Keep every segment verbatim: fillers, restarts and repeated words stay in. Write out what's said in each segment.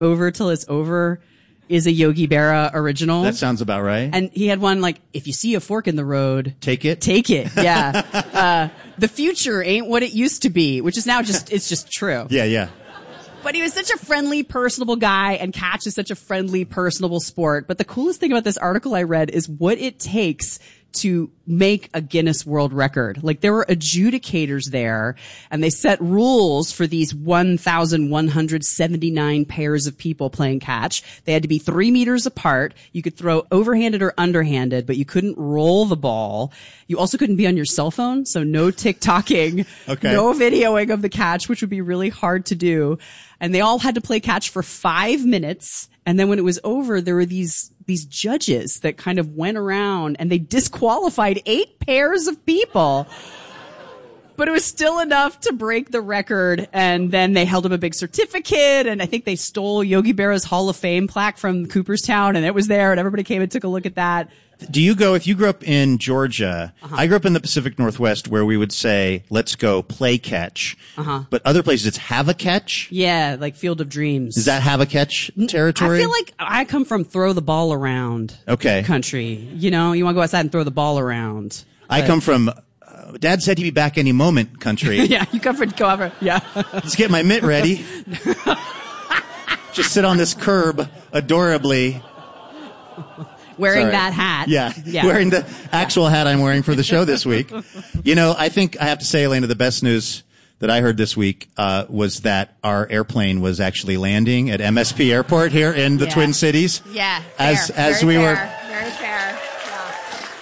Over Till It's Over is a Yogi Berra original. That sounds about right. And he had one like, if you see a fork in the road, take it. Take it. Yeah. uh, the future ain't what it used to be, which is now just, it's just true. Yeah, yeah. But he was such a friendly, personable guy, and catch is such a friendly, personable sport. But the coolest thing about this article I read is what it takes to make a Guinness World Record. Like, there were adjudicators there, and they set rules for these one thousand one hundred seventy-nine pairs of people playing catch. They had to be three meters apart. You could throw overhanded or underhanded, but you couldn't roll the ball. You also couldn't be on your cell phone, so no TikToking, okay. no videoing of the catch, which would be really hard to do. And they all had to play catch for five minutes. And then when it was over, there were these, these judges that kind of went around and they disqualified eight pairs of people. But it was still enough to break the record. And then they held up a big certificate. And I think they stole Yogi Berra's Hall of Fame plaque from Cooperstown. And it was there. And everybody came and took a look at that. Do you go, if you grew up in Georgia, uh-huh. I grew up in the Pacific Northwest where we would say, let's go play catch. Uh-huh. But other places it's have a catch. Yeah, like Field of Dreams. Is that have a catch territory? I feel like I come from throw the ball around okay. country. You know, you want to go outside and throw the ball around. I but... come from, uh, Dad said he'd be back any moment country. Yeah, you come from, go over, yeah. Let's get my mitt ready. Just sit on this curb adorably. Wearing Sorry. that hat. Yeah. yeah. Wearing the actual hat I'm wearing for the show this week. You know, I think I have to say, Elena, the best news that I heard this week, uh, was that our airplane was actually landing at M S P Airport here in the yeah. Twin Cities. Yeah. As, fair. as Very we fair. were. Very fair. Yeah.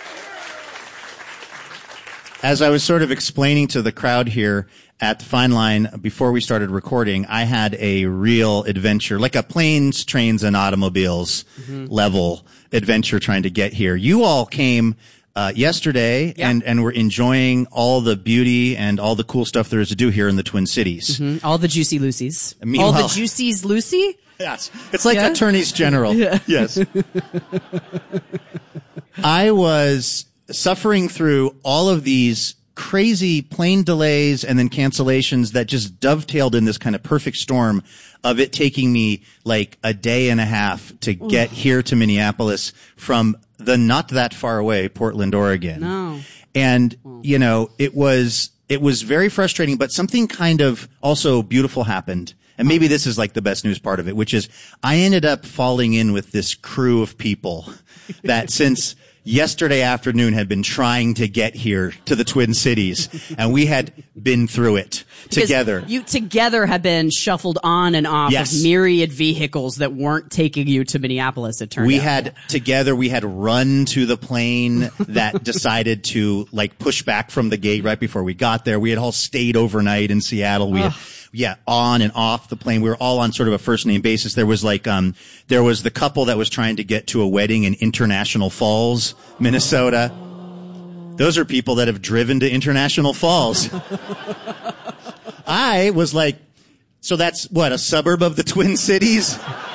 As I was sort of explaining to the crowd here at the Fine Line before we started recording, I had a real adventure, like a planes, trains, and automobiles mm-hmm. level adventure trying to get here. You all came uh yesterday yeah. and and were enjoying all the beauty and all the cool stuff there is to do here in the Twin Cities. Mm-hmm. All the Juicy Lucy's. Meanwhile, all the Juicy's Lucy? Yes. It's like yeah? attorneys general. Yeah. Yes. I was suffering through all of these crazy plane delays and then cancellations that just dovetailed in this kind of perfect storm of it taking me like a day and a half to get here to Minneapolis from the not that far away Portland, Oregon. No. And, you know, it was, it was very frustrating, but something kind of also beautiful happened. And maybe this is like the best news part of it, which is I ended up falling in with this crew of people that since yesterday afternoon had been trying to get here to the Twin Cities, and we had been through it together. You together have been shuffled on and off yes. of myriad vehicles that weren't taking you to Minneapolis, it turned we out. We had together, we had run to the plane that decided to like push back from the gate right before we got there. We had all stayed overnight in Seattle. We had, yeah, on and off the plane. We were all on sort of a first name basis. There was like, um, there was the couple that was trying to get to a wedding in International Falls, Minnesota. Those are people that have driven to International Falls. I was like, so that's what, a suburb of the Twin Cities?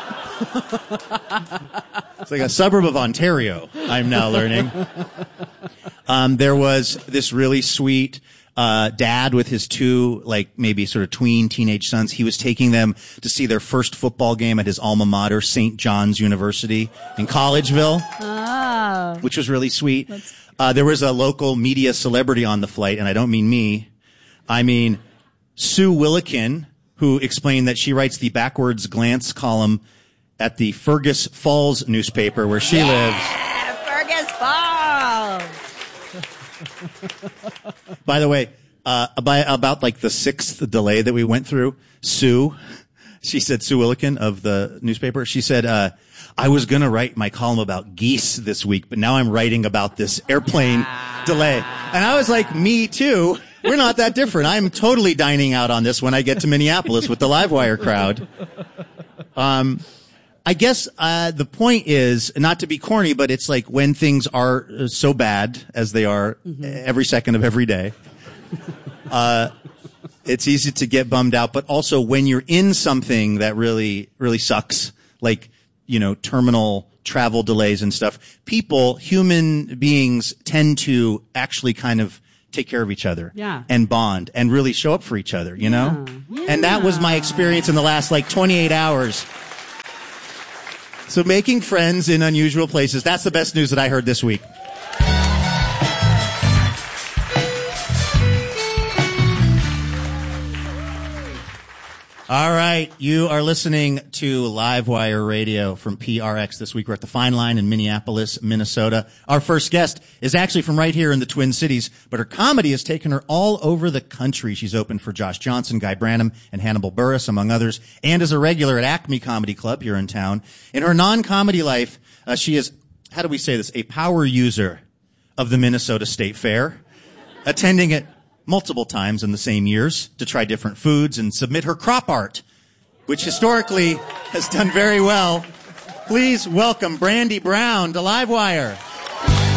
It's like a suburb of Ontario, I'm now learning. Um, there was this really sweet uh dad with his two, like, maybe sort of tween teenage sons. He was taking them to see their first football game at his alma mater, Saint John's University in Collegeville, oh. which was really sweet. Uh, there was a local media celebrity on the flight, and I don't mean me. I mean Sue Willikin, who explained that she writes the backwards glance column at the Fergus Falls newspaper where she yeah, lives. Fergus Falls! By the way, uh, by about like the sixth delay that we went through, Sue, she said, Sue Willikin of the newspaper, she said, uh, I was going to write my column about geese this week, but now I'm writing about this airplane yeah. delay. And I was like, me too. We're not that different. I'm totally dining out on this when I get to Minneapolis with the Livewire crowd. Um, I guess, uh, the point is not to be corny, but it's like when things are so bad as they are mm-hmm. every second of every day, uh, it's easy to get bummed out. But also when you're in something that really, really sucks, like, you know, terminal travel delays and stuff, people, human beings tend to actually kind of take care of each other yeah. and bond and really show up for each other, you know? Yeah. Yeah. And that was my experience in the last like twenty-eight hours. So making friends in unusual places, that's the best news that I heard this week. All right, you are listening to Livewire Radio from P R X. This week we're at the Fine Line in Minneapolis, Minnesota. Our first guest is actually from right here in the Twin Cities, but her comedy has taken her all over the country. She's opened for Josh Johnson, Guy Branum, and Hannibal Buress, among others, and is a regular at Acme Comedy Club here in town. In her non-comedy life, uh, she is, how do we say this, a power user of the Minnesota State Fair, attending it multiple times in the same years to try different foods and submit her crop art, which historically has done very well. Please welcome Brandy Brown to Livewire.